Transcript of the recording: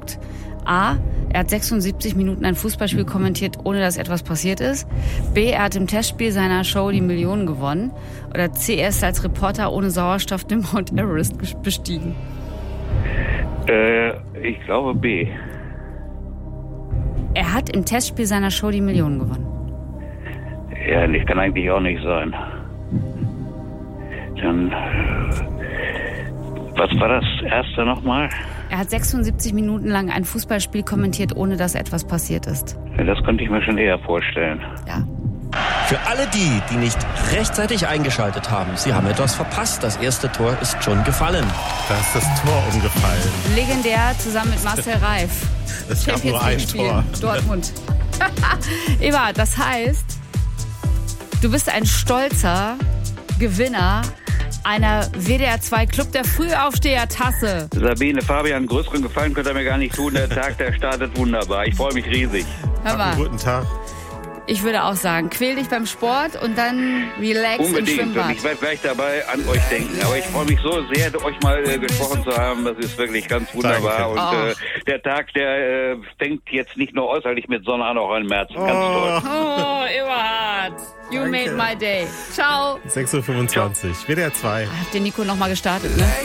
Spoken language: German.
geguckt. A, er hat 76 Minuten ein Fußballspiel kommentiert, ohne dass etwas passiert ist. B, er hat im Testspiel seiner Show die Millionen gewonnen. Oder C, er ist als Reporter ohne Sauerstoff den Mount Everest bestiegen. Ich glaube B. Er hat im Testspiel seiner Show die Millionen gewonnen. Ja, das kann eigentlich auch nicht sein. Dann, was war das erste nochmal? Er hat 76 Minuten lang ein Fußballspiel kommentiert, ohne dass etwas passiert ist. Ja, das könnte ich mir schon eher vorstellen. Ja. Für alle die nicht rechtzeitig eingeschaltet haben, sie haben etwas verpasst. Das erste Tor ist schon gefallen. Da ist das Tor umgefallen. Legendär zusammen mit Marcel Reif. Es gab nur ein Tor. Dortmund. Eva, das heißt, du bist ein stolzer Gewinner einer WDR 2 Club der Frühaufsteher-Tasse. Sabine, Fabian, größeren Gefallen könnt ihr mir gar nicht tun. Der Tag, der startet wunderbar. Ich freue mich riesig. Hör mal, Guten Tag. ich würde auch sagen, quäl dich beim Sport und dann relax Unbedingt. im Schwimmbad. Und ich werde gleich dabei an euch denken. Aber ich freue mich so sehr, euch mal gesprochen zu haben. Das ist wirklich ganz wunderbar. Danke. Und der Tag, der fängt jetzt nicht nur äußerlich mit Sonne an, auch im März. Ganz toll. Oh, Eberhard, you Danke. made my day. Ciao. 6.25 Uhr, WDR 2. Hat den Nico nochmal gestartet, ne?